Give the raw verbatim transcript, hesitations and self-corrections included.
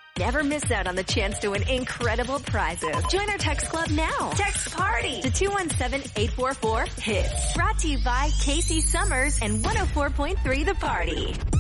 Never miss out on the chance to win incredible prizes. Join our text club now. Text PARTY to two one seven, eight four four, HITS. Brought to you by Casey Summers and one oh four point three The Party.